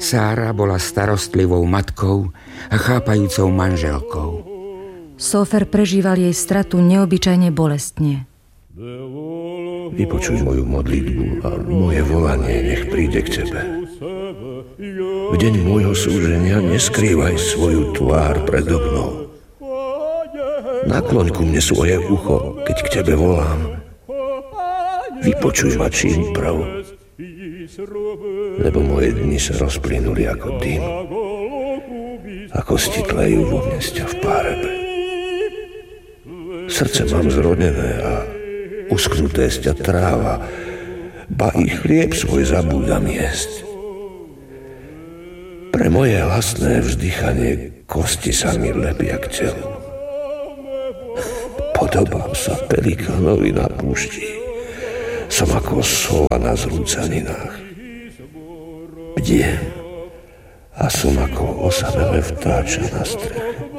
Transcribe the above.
Sára bola starostlivou matkou a chápajúcou manželkou. Sófer prežíval jej stratu neobyčajne bolestne. Vypočuj moju modlitbu a moje volanie nech príde k tebe. V deň môjho súženia neskrývaj svoju tvár predo mnou. Nakloň ku mne svoje ucho, keď k tebe volám. Vypočuj ma čím prav, lebo moje dni sa rozplynuli ako dym, ako stitlejú vo mňa v párebe. Srdce mám zrodené a uschnuté sťa tráva, ba i chlieb svoj zabúdam jesť. Pre moje hlasné vzdychanie kosti sa mi lepia k telu. Podobám sa pelikánovi na púšti. Som ako sova na zrúcaninách. Bdiem a som ako osamelé vtáča na streche.